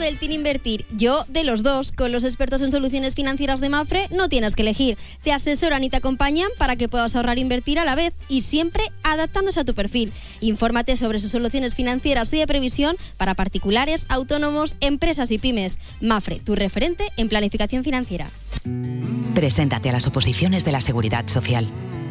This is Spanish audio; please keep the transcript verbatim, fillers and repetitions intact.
del Team Invertir. Yo de los dos. Con los expertos en soluciones financieras de Mapfre no tienes que elegir. Te asesoran y te acompañan para que puedas ahorrar e invertir a la vez y siempre adaptándose a tu perfil. Infórmate sobre sus soluciones financieras y de previsión para particulares, autónomos, empresas y pymes. Mapfre, tu referente en planificación financiera. Preséntate a las oposiciones de la Seguridad Social.